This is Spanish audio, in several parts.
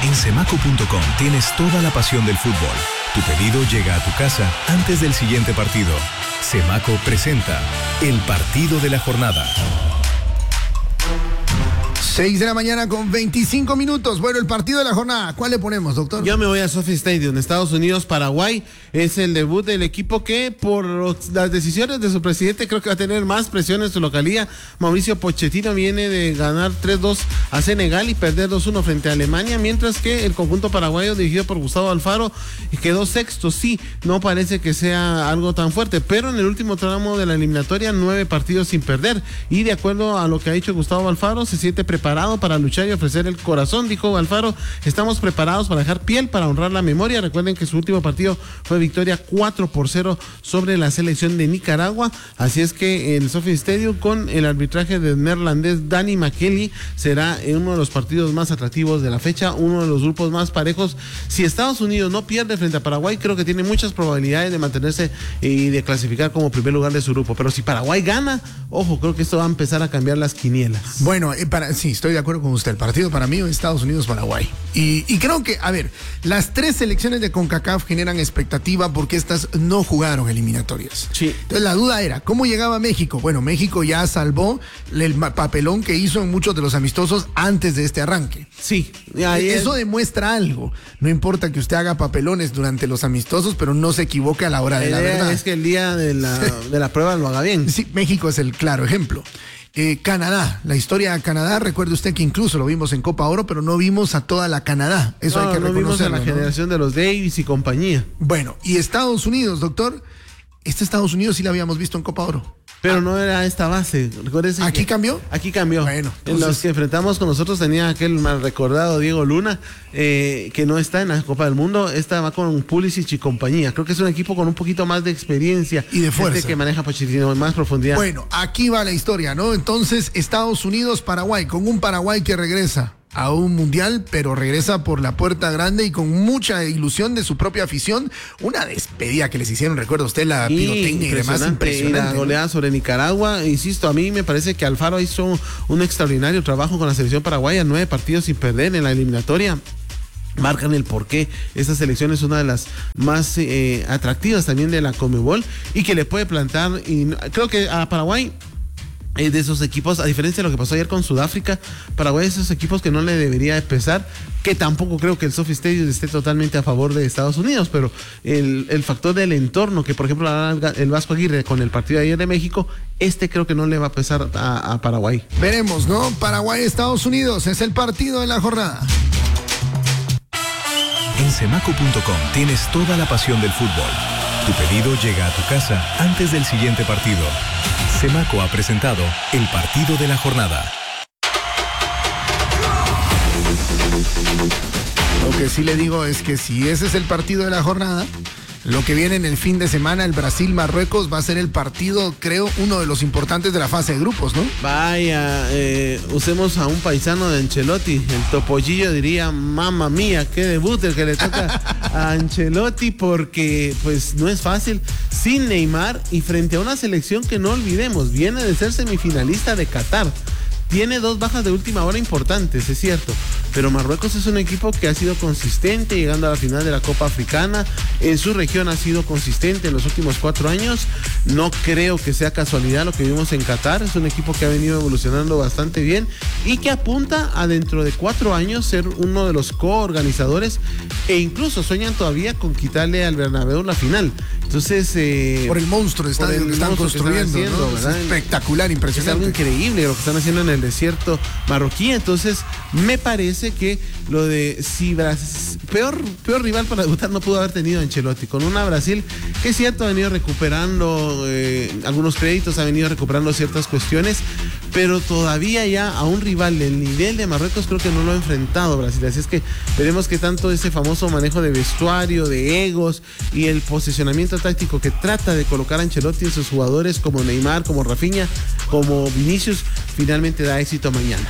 En Semaco.com tienes toda la pasión del fútbol. Tu pedido llega a tu casa antes del siguiente partido. Semaco presenta el partido de la jornada. 6 de la mañana con 25 minutos. Bueno, el partido de la jornada, ¿cuál le ponemos, doctor? Yo me voy a SoFi Stadium, Estados Unidos, Paraguay. Es el debut del equipo que, por las decisiones de su presidente, creo que va a tener más presión en su localía. Mauricio Pochettino viene de ganar 3-2 a Senegal y perder 2-1 frente a Alemania, mientras que el conjunto paraguayo, dirigido por Gustavo Alfaro, quedó sexto. Sí, no parece que sea algo tan fuerte, pero en el último tramo de la eliminatoria, 9 partidos sin perder. Y de acuerdo a lo que ha dicho Gustavo Alfaro, se siente preparado para luchar y ofrecer el corazón. Dijo Alfaro: estamos preparados para dejar piel, para honrar la memoria. Recuerden que su último partido fue victoria 4-0 sobre la selección de Nicaragua. Así es que el SoFi Stadium, con el arbitraje del neerlandés Danny McKelly, será uno de los partidos más atractivos de la fecha, uno de los grupos más parejos. Si Estados Unidos no pierde frente a Paraguay, creo que tiene muchas probabilidades de mantenerse y de clasificar como primer lugar de su grupo. Pero si Paraguay gana, ojo, creo que esto va a empezar a cambiar las quinielas. Bueno, sí, estoy de acuerdo con usted. El partido para mí es Estados Unidos-Paraguay. Y creo que, a ver, las 3 selecciones de CONCACAF generan expectativa porque estas no jugaron eliminatorias. Sí. Entonces la duda era, ¿cómo llegaba México? Bueno, México ya salvó el papelón que hizo en muchos de los amistosos antes de este arranque. Sí. Eso demuestra algo. No importa que usted haga papelones durante los amistosos, pero no se equivoque a la hora de la verdad. Es que el día de la prueba lo haga bien. Sí, México es el claro ejemplo. Canadá, la historia de Canadá, recuerde usted que incluso lo vimos en Copa Oro, pero no vimos a toda la Canadá. Eso hay que reconocerlo. No vimos a la generación de los Davis y compañía. Bueno, y Estados Unidos, doctor, Estados Unidos sí la habíamos visto en Copa Oro. Pero no era esta base. Recuérdese. ¿Aquí cambió? Aquí cambió. Bueno, entonces... En los que enfrentamos con nosotros tenía aquel mal recordado Diego Luna, que no está en la Copa del Mundo. Esta va con Pulisic y compañía. Creo que es un equipo con un poquito más de experiencia y de fuerza, que maneja Pochettino en más profundidad. Bueno, aquí va la historia, ¿no? Entonces, Estados Unidos, Paraguay, con un Paraguay que regresa a un mundial, pero regresa por la puerta grande y con mucha ilusión de su propia afición. Una despedida que les hicieron, recuerda usted, la pirotecnia y demás, impresionante. Y la goleada sobre Nicaragua. Insisto, a mí me parece que Alfaro hizo un extraordinario trabajo con la selección paraguaya, 9 partidos sin perder en la eliminatoria. Marcan el porqué. Esta selección es una de las más atractivas también de la Conmebol y que le puede plantar, y creo que a Paraguay, de esos equipos, a diferencia de lo que pasó ayer con Sudáfrica, Paraguay es esos equipos que no le debería de pesar, que tampoco creo que el SoFi Stadium esté totalmente a favor de Estados Unidos, pero el factor del entorno, que por ejemplo el Vasco Aguirre con el partido de ayer de México, creo que no le va a pesar a Paraguay. Veremos, ¿no? Paraguay-Estados Unidos es el partido de la jornada. En Semaco.com tienes toda la pasión del fútbol. Tu pedido llega a tu casa antes del siguiente partido. Semaco ha presentado el partido de la jornada. Lo que sí le digo es que si ese es el partido de la jornada, lo que viene en el fin de semana, el Brasil-Marruecos, va a ser el partido, creo, uno de los importantes de la fase de grupos, ¿no? Vaya, usemos a un paisano de Ancelotti, el Topollillo diría: mamma mía, qué debut el que le toca a Ancelotti, porque pues no es fácil, sin Neymar y frente a una selección que, no olvidemos, viene de ser semifinalista de Qatar. Tiene 2 bajas de última hora importantes, es cierto, pero Marruecos es un equipo que ha sido consistente llegando a la final de la Copa Africana. En su región ha sido consistente en los últimos 4 años. No creo que sea casualidad lo que vimos en Qatar. Es un equipo que ha venido evolucionando bastante bien y que apunta a dentro de 4 años ser uno de los coorganizadores, e incluso sueñan todavía con quitarle al Bernabéu la final. Entonces, por el monstruo estadio que están construyendo, ¿no? Es espectacular, impresionante. Es algo increíble lo que están haciendo en el desierto marroquí. Entonces, me parece que lo de peor rival para debutar no pudo haber tenido Ancelotti, con una Brasil que es cierto ha venido recuperando algunos créditos, ha venido recuperando ciertas cuestiones, pero todavía ya a un rival del nivel de Marruecos creo que no lo ha enfrentado Brasil. Así es que veremos qué tanto ese famoso manejo de vestuario, de egos y el posicionamiento táctico que trata de colocar a Ancelotti en sus jugadores como Neymar, como Rafinha, como Vinicius, finalmente da éxito mañana.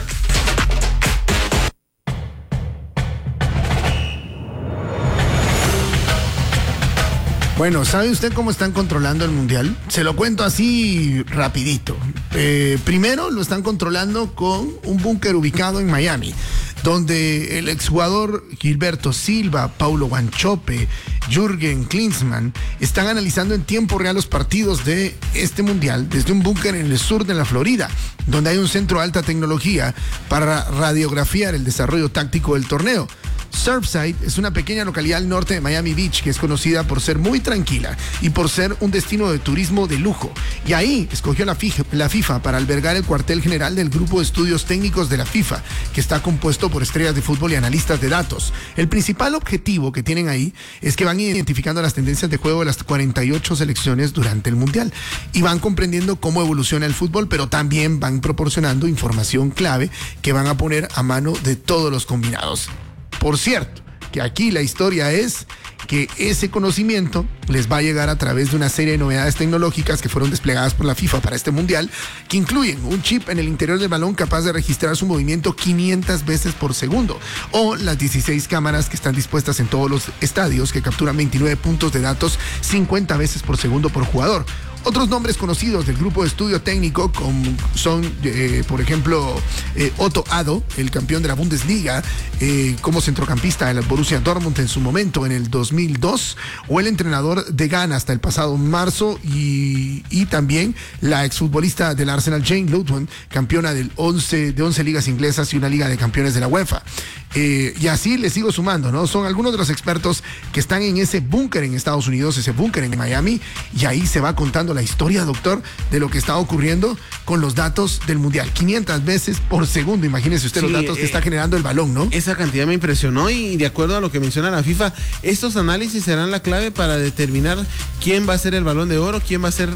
Bueno, ¿sabe usted cómo están controlando el Mundial? Se lo cuento así rapidito. Primero lo están controlando con un búnker ubicado en Miami. donde el exjugador Gilberto Silva, Paulo Wanchope, Jürgen Klinsmann están analizando en tiempo real los partidos de este mundial desde un búnker en el sur de la Florida, donde hay un centro de alta tecnología para radiografiar el desarrollo táctico del torneo. Surfside es una pequeña localidad al norte de Miami Beach que es conocida por ser muy tranquila y por ser un destino de turismo de lujo. Y ahí escogió la FIFA para albergar el cuartel general del grupo de estudios técnicos de la FIFA, que está compuesto por estrellas de fútbol y analistas de datos. El principal objetivo que tienen ahí es que van identificando las tendencias de juego de las 48 selecciones durante el Mundial y van comprendiendo cómo evoluciona el fútbol, pero también van proporcionando información clave que van a poner a mano de todos los combinados. Por cierto, que aquí la historia es que ese conocimiento les va a llegar a través de una serie de novedades tecnológicas que fueron desplegadas por la FIFA para este mundial, que incluyen un chip en el interior del balón capaz de registrar su movimiento 500 veces por segundo, o las 16 cámaras que están dispuestas en todos los estadios que capturan 29 puntos de datos 50 veces por segundo por jugador. Otros nombres conocidos del grupo de estudio técnico son, por ejemplo, Otto Addo, el campeón de la Bundesliga, como centrocampista del Borussia Dortmund en su momento, en el 2002, o el entrenador de Ghana hasta el pasado marzo, y también la exfutbolista del Arsenal, Jane Ludwig, campeona de 11 ligas inglesas y una liga de campeones de la UEFA. Y así les sigo sumando, ¿no? Son algunos de los expertos que están en ese búnker en Estados Unidos, ese búnker en Miami, y ahí se va contando la historia, doctor, de lo que está ocurriendo con los datos del Mundial. 500 veces por segundo, imagínese usted los datos que está generando el balón, ¿no? Esa cantidad me impresionó y de acuerdo a lo que menciona la FIFA, estos análisis serán la clave para determinar quién va a ser el Balón de Oro, quién va a ser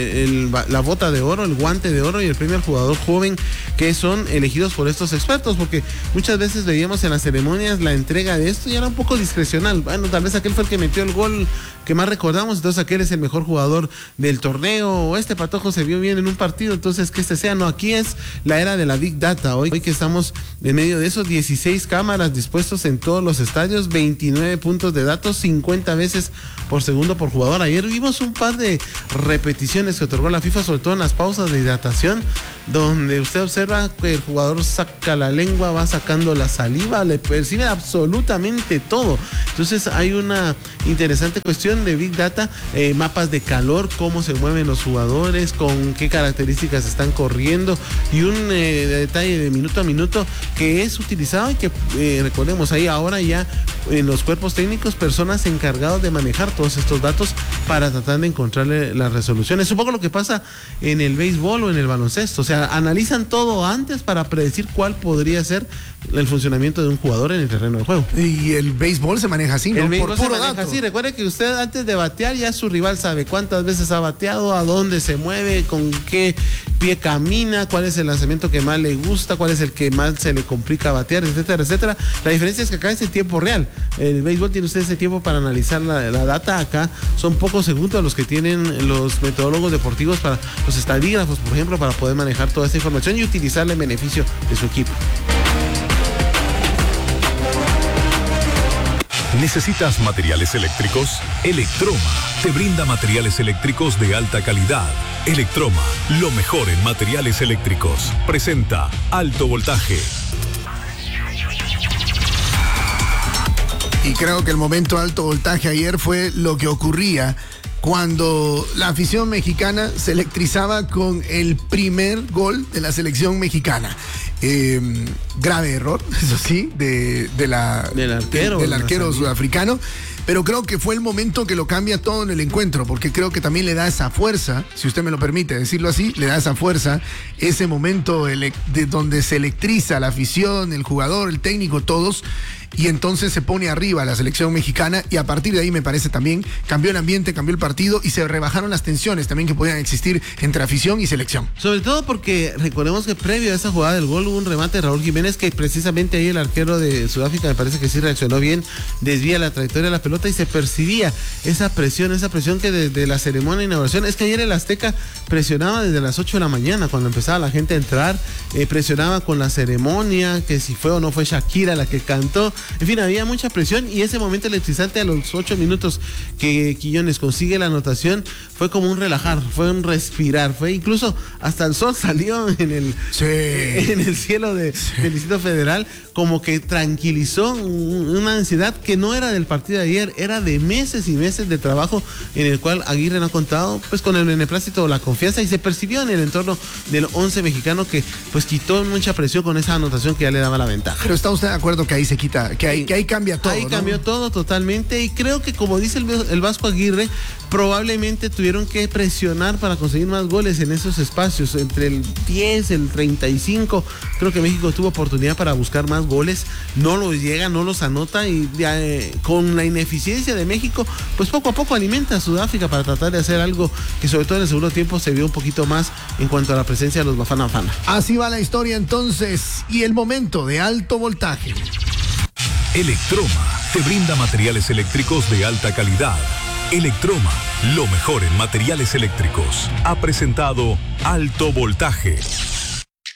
la bota de oro, el guante de oro y el premio al jugador joven, que son elegidos por estos expertos, porque muchas veces veíamos en las ceremonias la entrega de esto y era un poco discrecional. Bueno, tal vez aquel fue el que metió el gol que más recordamos, entonces aquel es el mejor jugador del torneo, o este patojo se vio bien en un partido, entonces que este sea. No, aquí es la era de la Big Data. Hoy que estamos en medio de esos 16 cámaras dispuestos en todos los estadios, 29 puntos de datos, 50 veces por segundo por jugador. Ayer vimos un par de repeticiones que otorgó la FIFA, sobre todo en las pausas de hidratación, donde usted observa que el jugador saca la lengua, va sacando la saliva, le percibe absolutamente todo. Entonces hay una interesante cuestión de Big Data, mapas de calor, cómo se mueven los jugadores, con qué características están corriendo, y un detalle de minuto a minuto que es utilizado y que recordemos, hay ahora ya en los cuerpos técnicos personas encargadas de manejar todos estos datos para tratar de encontrarle las resoluciones. Es un poco lo que pasa en el béisbol o en el baloncesto, o sea, analizan todo antes para predecir cuál podría ser el funcionamiento de un jugador en el terreno de juego. Y el béisbol se maneja así, ¿no? El béisbol por se puro maneja dato. así. Recuerde que usted antes de batear ya su rival sabe cuántas veces ha bateado, a dónde se mueve, con qué pie camina, cuál es el lanzamiento que más le gusta, cuál es el que más se le complica batear, etcétera, etcétera. La diferencia es que acá es en tiempo real. El béisbol tiene usted ese tiempo para analizar la data. Acá son pocos segundos los que tienen los metodólogos deportivos, para los estadígrafos, por ejemplo, para poder manejar toda esta información y utilizarla en beneficio de su equipo. ¿Necesitas materiales eléctricos? Electroma te brinda materiales eléctricos de alta calidad. Electroma, lo mejor en materiales eléctricos. Presenta Alto Voltaje. Y creo que el momento alto voltaje ayer fue lo que ocurría cuando la afición mexicana se electrizaba con el primer gol de la selección mexicana. Grave error, eso sí, del arquero sudafricano, pero creo que fue el momento que lo cambia todo en el encuentro, porque creo que también le da esa fuerza, si usted me lo permite decirlo así, le da esa fuerza, ese momento de donde se electriza la afición, el jugador, el técnico, todos, y entonces se pone arriba la selección mexicana, y a partir de ahí me parece también cambió el ambiente, cambió el partido y se rebajaron las tensiones también que podían existir entre afición y selección. Sobre todo porque recordemos que previo a esa jugada del gol hubo un remate de Raúl Jiménez que precisamente ahí el arquero de Sudáfrica me parece que sí reaccionó bien, desvía la trayectoria de la pelota pelota y se percibía esa presión que desde la ceremonia de inauguración, es que ayer el Azteca presionaba desde las 8 de la mañana cuando empezaba la gente a entrar, presionaba con la ceremonia, que si fue o no fue Shakira la que cantó, en fin, había mucha presión y ese momento electrizante a los 8 minutos que Quiñones consigue la anotación fue como un relajar, fue un respirar, fue incluso hasta el sol salió en el cielo del Distrito Federal, como que tranquilizó una ansiedad que no era del partido de ayer, era de meses y meses de trabajo en el cual Aguirre no ha contado pues con el beneplácito, la confianza, y se percibió en el entorno del 11 mexicano que pues quitó mucha presión con esa anotación que ya le daba la ventaja. Pero ¿está usted de acuerdo que ahí se quita, que ahí cambia todo? Ahí cambió todo totalmente, y creo que como dice el Vasco Aguirre, probablemente tuvieron que presionar para conseguir más goles en esos espacios, entre el 10, el 35, creo que México tuvo oportunidad para buscar más goles, no los llega, no los anota, y con la ineficiencia de México, pues poco a poco alimenta a Sudáfrica para tratar de hacer algo que sobre todo en el segundo tiempo se vio un poquito más en cuanto a la presencia de los Bafana Bafana. Así va la historia entonces, y el momento de alto voltaje. Electroma te brinda materiales eléctricos de alta calidad. Electroma, lo mejor en materiales eléctricos. Ha presentado Alto Voltaje.